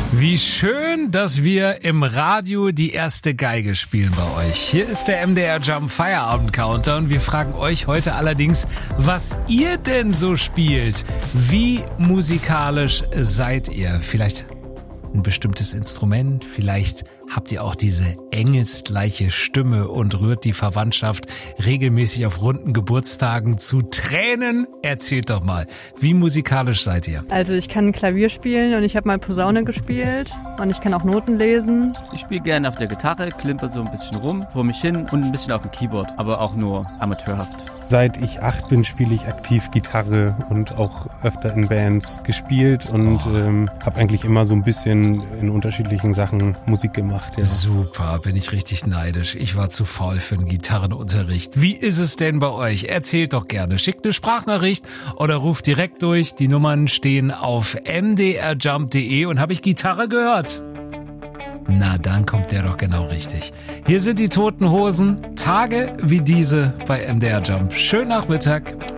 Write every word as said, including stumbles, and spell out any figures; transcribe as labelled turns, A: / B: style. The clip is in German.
A: Wie schön, dass wir im Radio die erste Geige spielen bei euch. Hier ist der M D R Jump Feierabend Counter und wir fragen euch heute allerdings, was ihr denn so spielt. Wie musikalisch seid ihr? Vielleicht ein bestimmtes Instrument, vielleicht habt ihr auch diese engelsgleiche Stimme und rührt die Verwandtschaft regelmäßig auf runden Geburtstagen zu Tränen. Erzählt doch mal, wie musikalisch seid ihr?
B: Also ich kann Klavier spielen und ich habe mal Posaune gespielt und ich kann auch Noten lesen.
C: Ich spiele gerne auf der Gitarre, klimper so ein bisschen rum, vor mich hin und ein bisschen auf dem Keyboard, aber auch nur amateurhaft.
D: Seit ich acht bin, spiele ich aktiv Gitarre und auch öfter in Bands gespielt und oh. ähm, habe eigentlich immer so ein bisschen in unterschiedlichen Sachen Musik gemacht. Ja.
A: Super, bin ich richtig neidisch. Ich war zu faul für einen Gitarrenunterricht. Wie ist es denn bei euch? Erzählt doch gerne. Schickt eine Sprachnachricht oder ruft direkt durch. Die Nummern stehen auf m d r jump punkt d e und habe ich Gitarre gehört? Na, dann kommt der doch genau richtig. Hier sind die Toten Hosen. Tage wie diese bei M D R Jump. Schönen Nachmittag.